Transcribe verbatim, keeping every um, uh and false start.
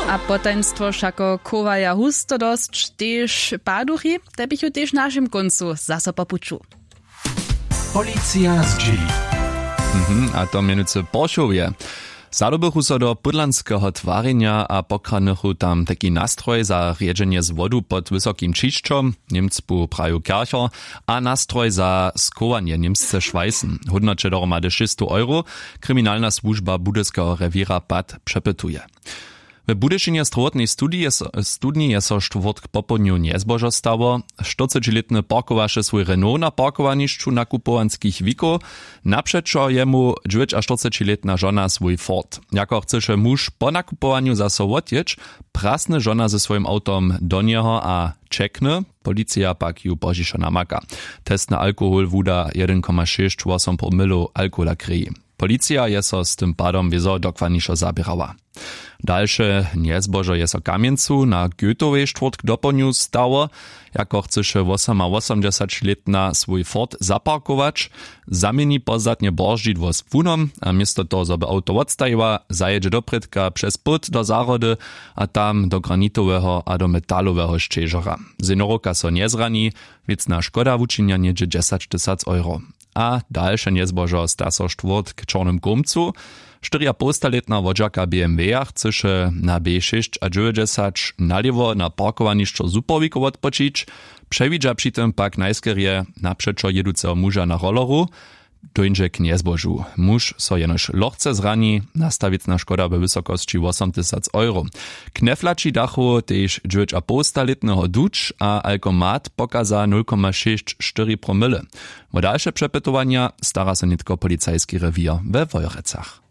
A potajnstwo šako kovaja husto dosť, tež paduchy, te bych ju tež našim koncu zase popuču. Policja z dzieli. Mhm, a to mianowicie Poršovje. Zadobychu so do pudlanskeho twarenia a pokranychu tam taki nastroj za riedzenie z wodu pod wysokim čiščom, Niemcu praju Kercher, a nastroj za skowanie Niemce Schweißen. Hodnocie dohromady sześćset euro, kryminalna służba Budyskeho rewira Pad przepytuje. W Budyšinie strowotnej studii studni je so štvrtk popodniu niezbožo stało. czterdziestoletny parkowaše swój Renault na parkowanišću nakupowanskich wiko, naprzeczo jemu czterdziestoletna żona swój Ford. Jako chceše muž po nakupowaniu zaso odjeć, prasne żona ze swoim autom do niego a czekne, policja pak ju požišo namaka. Test na alkohol wuda jeden przecinek sześć osiem promile alkohola kryje. Policja je so z tym padom wiezo dokładniejszo zabierała. Dalsze niezbożo je so Kamieńcu na Goethowej czwartk doponiu stało, jako chceše osiemdziesięcioletna swój Ford zaparkować, zamieni pozadnie bożdżidło z płunom, a miesto to, żeby auto odstajiła, zajedzie do Prytka przez put do Zarody, a tam do granitowego a do metalowego szczeżora. Zenoroka so nie zrani, więc na szkoda wuczynia niedzie dziesięć tysięcy euro. A dalsze niezbożo sta so czwartk k Czarnym Gumcu. czterynastoletna wodziaka B M W chceše na B sześć a dziewięćdziesiąt naliewo na parkowanišćo Zupowiku odpočić, przewidza przy tym pak najskierie naprzeczo jeduceho muža na rolleru, dojdzie k niezbożu. Muž so jenož lochce zrani, nastawicna szkoda we wysokości osiem tysięcy euro. Kneflači dachu tež dziewięćdziesięcioletnego duč a alkomat pokaza nul przecinek sześć cztery promile. O dalsze przepytowania stara se nitko policajski rewier we Wojorecach.